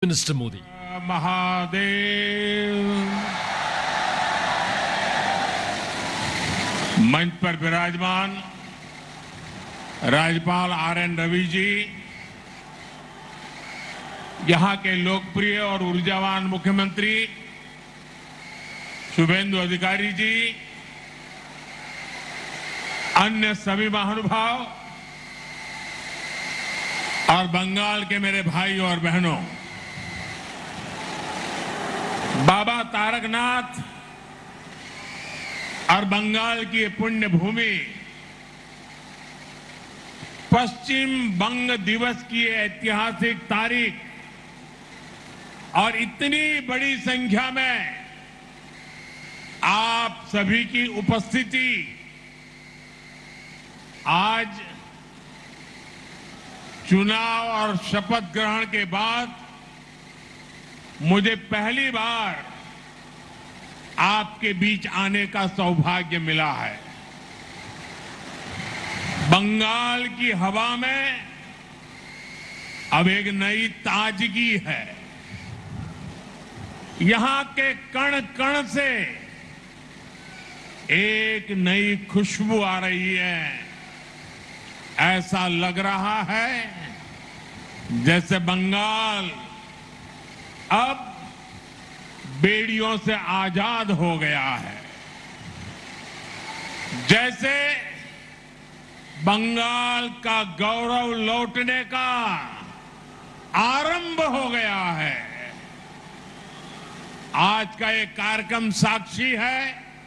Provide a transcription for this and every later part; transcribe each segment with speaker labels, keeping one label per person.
Speaker 1: Minister Modi.
Speaker 2: Mahadev. मंच पर विराजमान राज्यपाल आर.एन. रवि जी, यहां के लोकप्रिय और ऊर्जावान मुख्यमंत्री शुभेंदु अधिकारी जी, अन्य सभी महानुभाव और बंगाल के मेरे भाइयों और बहनों, बाबा तारकनाथ और बंगाल की पुण्य भूमि पश्चिम बंग दिवस की ऐतिहासिक तारीख और इतनी बड़ी संख्या में आप सभी की उपस्थिति आज चुनाव और शपथ ग्रहण के बाद मुझे पहली बार आपके बीच आने का सौभाग्य मिला है। बंगाल की हवा में अब एक नई ताजगी है। यहां के कण कण से एक नई खुशबू आ रही है। ऐसा लग रहा है जैसे बंगाल अब बेड़ियों से आजाद हो गया है, जैसे बंगाल का गौरव लौटने का आरंभ हो गया है। आज का ये कार्यक्रम साक्षी है,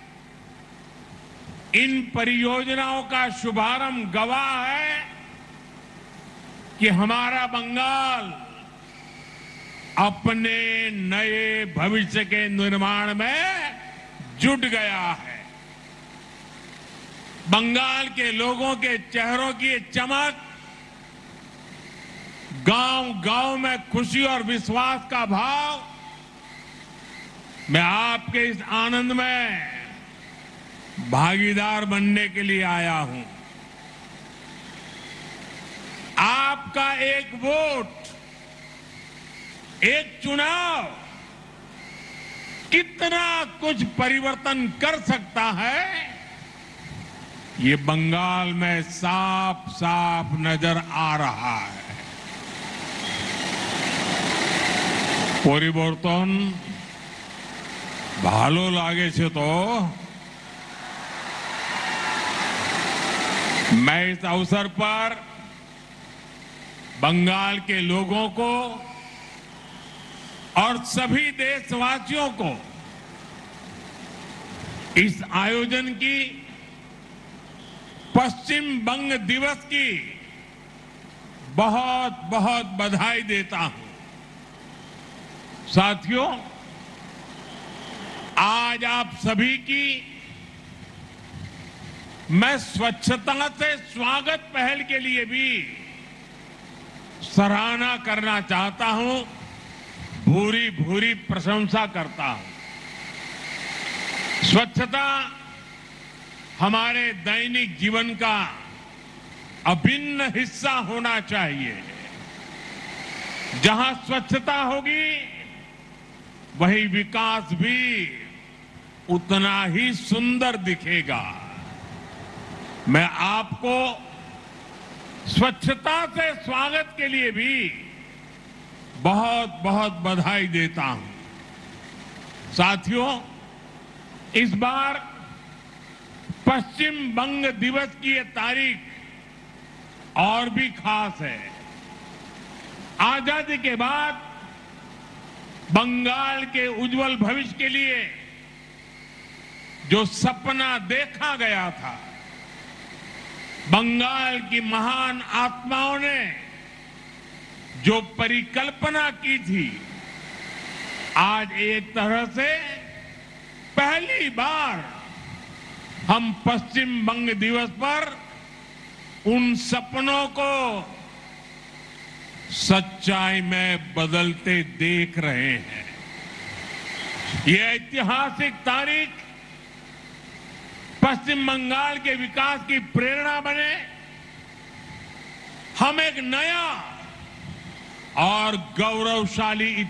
Speaker 2: इन परियोजनाओं का शुभारंभ गवाह है कि हमारा बंगाल अपने नए भविष्य के निर्माण में जुट गया है। बंगाल के लोगों के चेहरों की चमक, गांव-गांव में खुशी और विश्वास का भाव, मैं आपके इस आनंद में भागीदार बनने के लिए आया हूं। आपका एक वोट, एक चुनाव कितना कुछ परिवर्तन कर सकता है, ये बंगाल में साफ साफ नजर आ रहा है। পরিবর্তন ভালো লাগেছে তো। मैं इस अवसर पर बंगाल के लोगों को और सभी देशवासियों को इस आयोजन की, पश्चिम बंग दिवस की बहुत बहुत बधाई देता हूं। साथियों, आज आप सभी की मैं स्वच्छता से स्वागत पहल के लिए भी सराहना करना चाहता हूं, भूरी भूरी प्रशंसा करता हूं। स्वच्छता हमारे दैनिक जीवन का अभिन्न हिस्सा होना चाहिए। जहां स्वच्छता होगी, वही विकास भी उतना ही सुंदर दिखेगा। मैं आपको स्वच्छता से स्वागत के लिए भी बहुत बहुत बधाई देता हूं। साथियों, इस बार पश्चिम बंग दिवस की ये तारीख और भी खास है। आजादी के बाद बंगाल के उज्जवल भविष्य के लिए जो सपना देखा गया था, बंगाल की महान आत्माओं ने जो परिकल्पना की थी, आज एक तरह से पहली बार हम पश्चिम बंग दिवस पर उन सपनों को सच्चाई में बदलते देख रहे हैं। ये ऐतिहासिक तारीख पश्चिम बंगाल के विकास की प्रेरणा बने, हम एक नया और गौरवशाली